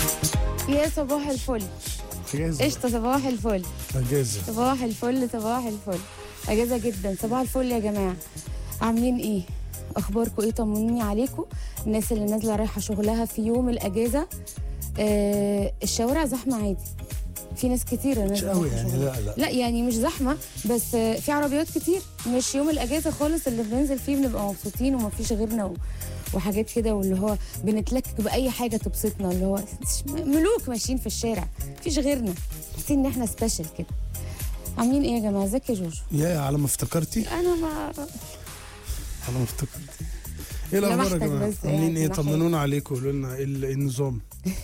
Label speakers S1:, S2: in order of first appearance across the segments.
S1: يا صباح الفل.
S2: اجازه
S1: قشطة، صباح الفل.
S2: اجازه
S1: صباح الفل صباح الفل. اجازة جدا. صباح الفل يا جماعة، عاملين ايه؟ اخباركم ايه؟ طمنوني عليكم. الناس اللي نازلة رايحة شغلها في يوم الاجازة. الشوارع زحمة عادي، في ناس كتير
S2: مش
S1: نازلة
S2: قوي
S1: رايحة
S2: يعني.
S1: شغلها.
S2: لا
S1: لا يعني مش زحمة، بس في عربيات كتير. مش يوم الاجازة خالص اللي بننزل فيه بنبقى مبسوطين ومفيش غيرنا وحاجات كده، واللي هو بنتلكك باي حاجه تبسطنا، اللي هو ملوك ماشيين في الشارع مفيش غيرنا، حاسين ان احنا سبيشال كده. عاملين ايه يا جماعه؟ ازيك يا جوجو؟
S2: يا على ما افتكرتي،
S1: انا ما
S2: على ما افتكرتي. ايه الاخبار يا
S1: لمحتك
S2: جماعه؟
S1: بس
S2: عاملين ايه؟
S1: يعني
S2: طمنونا عليكم، قولوا لنا ايه النظام.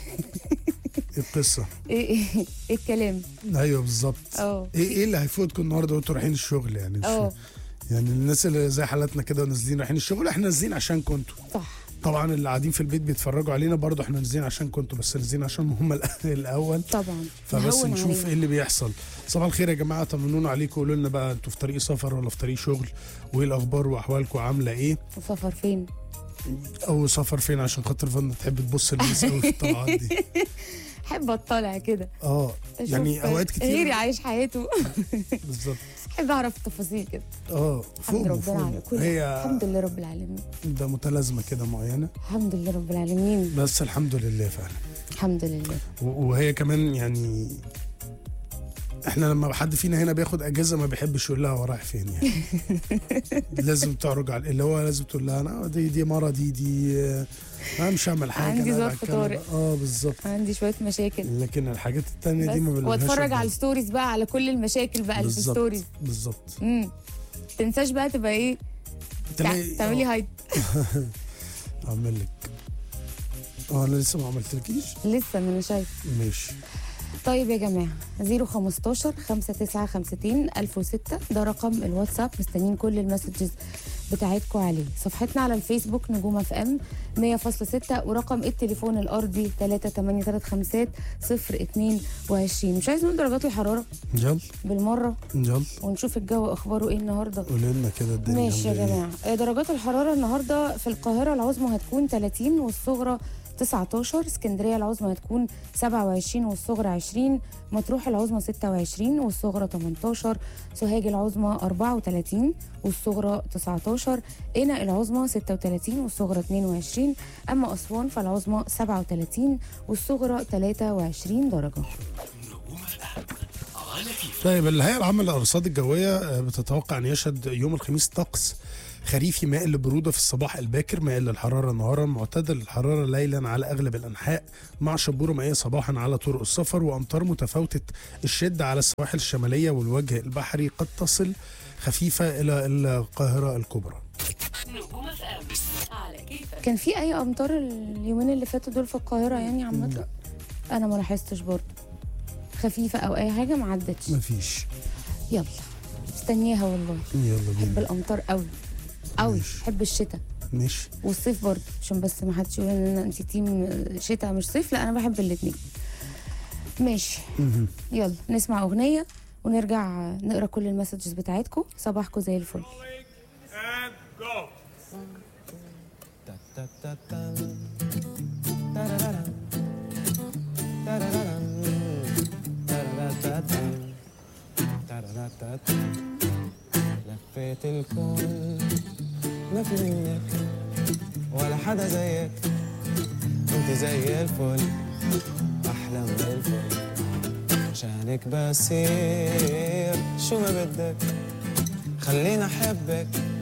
S2: ايه القصه؟
S1: ايه الكلام؟
S2: ايوه بالظبط.
S1: اه
S2: ايه اللي هيفوتكم النهارده وانتوا رايحين الشغل يعني؟ مش يعني الناس اللي زي حالاتنا كده ونازلين رايحين الشغل، احنا نازلين عشان كنتوا.
S1: صح.
S2: طبعا اللي قاعدين في البيت بيتفرجوا علينا برضه احنا نازلين عشان كنتوا، بس نازلين عشان هم الاول
S1: طبعا.
S2: فبس
S1: نهون
S2: نشوف
S1: علينا.
S2: ايه اللي بيحصل. صباح الخير يا جماعه، طمنونا عليكم، قولوا لنا بقى انتوا في طريق سفر ولا في طريق شغل، وايه الاخبار واحوالكم عامله ايه،
S1: وسفر فين؟
S2: او سفر فين، عشان خاطر فضلنا تحب تبص للناس قوي في الطلعات دي.
S1: احب اطلع كده.
S2: يعني اوقات كتير
S1: غيري عايش حياته.
S2: بالظبط.
S1: احب اعرف التفاصيل كده. الحمد
S2: فوق
S1: ربنا على كل
S2: هي
S1: الحمد لله رب العالمين.
S2: ده متلازمه كده معينه،
S1: الحمد لله رب العالمين.
S2: بس الحمد لله فعلا.
S1: الحمد لله.
S2: وهي كمان يعني احنا لما حد فينا هنا بياخد اجازه ما بيحبش يقول لها هو رايح فين يعني. لازم تعرج على اللي هو لازم تقول لها انا دي مرضي دي انا مش هعمل حاجه،
S1: عندي
S2: أنا
S1: ظرف طارئ.
S2: بالظبط.
S1: عندي شويه مشاكل،
S2: لكن الحاجات التانية دي ما بنقولهاش.
S1: واتفرج على الستوريز بقى على كل المشاكل بقى اللي في الستوريز.
S2: بالظبط.
S1: تنساش بقى تبقى ايه، تعملي هايد.
S2: اعمل لك. انا لسه ما عملتلكيش.
S1: لسه ما انا شايف.
S2: ماشي.
S1: طيب يا جماعه، 015 5952 1006 ده رقم الواتساب، مستنيين كل المسجز بتاعتكم عليه. صفحتنا على الفيسبوك نجوم اف ام 100.6، ورقم التليفون الارضي 3835022. مش عايز نقول درجات الحراره؟
S2: يلا
S1: بالمره
S2: يلا
S1: ونشوف الجو اخباره ايه النهارده.
S2: قولي لنا كده الدنيا.
S1: ماشي يا جماعه، درجات الحراره النهارده في القاهره العظمى هتكون 30 والصغرى 19، اسكندريه العظمى هتكون 27 والصغرى 20، مطروح العظمى 26 والصغرى 18، سوهاج العظمى 34 والصغرى 19، قنا العظمى 36 والصغرى 22، اما اسوان فالعظمى 37 والصغرى 23 درجه.
S2: طيب الهيئه العامه للارصاد الجويه بتتوقع ان يشهد يوم الخميس طقس خريفي مائل للبروده في الصباح الباكر، مائل للحراره نهارا، معتدل الحراره ليلا على اغلب الانحاء، مع شبوره مائيه صباحا على طرق السفر، وامطار متفاوته الشده على السواحل الشماليه والوجه البحري قد تصل خفيفه الى القاهره الكبرى.
S1: كان في اي امطار اليومين اللي فاتوا دول في القاهره يعني عامه؟ انا ما لاحظتش برضه خفيفه او اي حاجه، ما عدتش.
S2: مفيش.
S1: يلا مستنياها والله.
S2: يلا
S1: بحب
S2: بينا.
S1: الامطار قوي قوي، بحب الشتاء.
S2: ماشي.
S1: والصيف برضه، عشان بس ما حدش يقول ان انت تيم شتاء مش صيف، لا انا بحب الاثنين. ماشي. يلا نسمع اغنيه ونرجع نقرا كل المسجز بتاعتكم. صباحكم زي الفل.
S3: لفيت الكون ما في منك ولا حدا زيك، انت زي الفل احلى من الفل، عشانك بسير شو ما بدك، خليني احبك